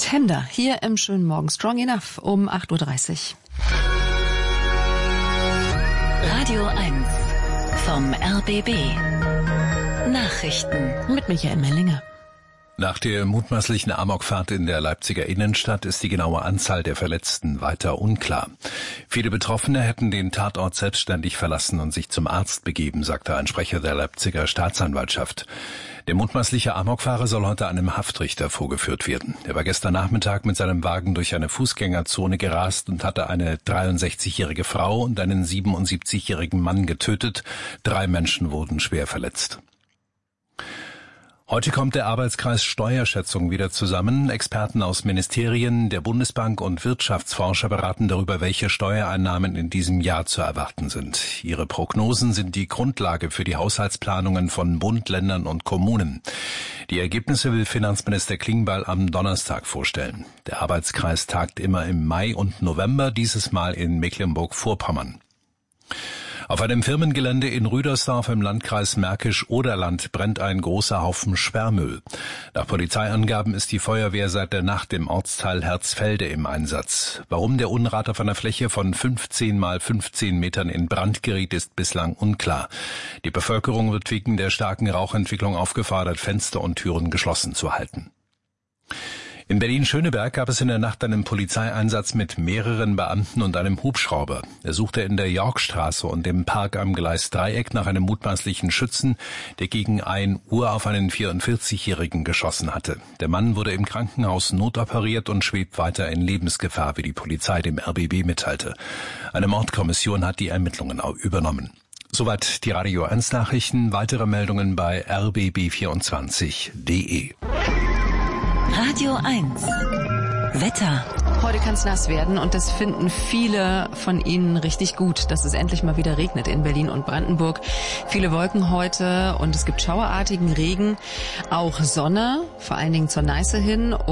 Tender hier im schönen Morgen. Strong Enough um 8.30 Uhr. Radio 1 vom RBB. Nachrichten Mit Michael Mellinger. Nach der mutmaßlichen Amokfahrt in der Leipziger Innenstadt ist die genaue Anzahl der Verletzten weiter unklar. Viele Betroffene hätten den Tatort selbstständig verlassen und sich zum Arzt begeben, sagte ein Sprecher der Leipziger Staatsanwaltschaft. Der mutmaßliche Amokfahrer soll heute einem Haftrichter vorgeführt werden. Er war gestern Nachmittag mit seinem Wagen durch eine Fußgängerzone gerast und hatte eine 63-jährige Frau und einen 77-jährigen Mann getötet. 3 Menschen wurden schwer verletzt. Heute kommt der Arbeitskreis Steuerschätzung wieder zusammen. Experten aus Ministerien, der Bundesbank und Wirtschaftsforscher beraten darüber, welche Steuereinnahmen in diesem Jahr zu erwarten sind. Ihre Prognosen sind die Grundlage für die Haushaltsplanungen von Bund, Ländern und Kommunen. Die Ergebnisse will Finanzminister Klingbeil am Donnerstag vorstellen. Der Arbeitskreis tagt immer im Mai und November, dieses Mal in Mecklenburg-Vorpommern. Auf einem Firmengelände in Rüdersdorf im Landkreis Märkisch-Oderland brennt ein großer Haufen Sperrmüll. Nach Polizeiangaben ist die Feuerwehr seit der Nacht im Ortsteil Herzfelde im Einsatz. Warum der Unrat auf einer Fläche von 15 mal 15 Metern in Brand geriet, ist bislang unklar. Die Bevölkerung wird wegen der starken Rauchentwicklung aufgefordert, Fenster und Türen geschlossen zu halten. In Berlin-Schöneberg gab es in der Nacht einen Polizeieinsatz mit mehreren Beamten und einem Hubschrauber. Er suchte in der Yorkstraße und im Park am Gleis Dreieck nach einem mutmaßlichen Schützen, der gegen 1 Uhr auf einen 44-Jährigen geschossen hatte. Der Mann wurde im Krankenhaus notoperiert und schwebt weiter in Lebensgefahr, wie die Polizei dem RBB mitteilte. Eine Mordkommission hat die Ermittlungen übernommen. Soweit die Radio 1 Nachrichten. Weitere Meldungen bei rbb24.de. Radio 1 Wetter. Heute kann es nass werden und das finden viele von Ihnen richtig gut, dass es endlich mal wieder regnet in Berlin und Brandenburg. Viele Wolken heute und es gibt schauerartigen Regen, auch Sonne, vor allen Dingen zur Neiße hin.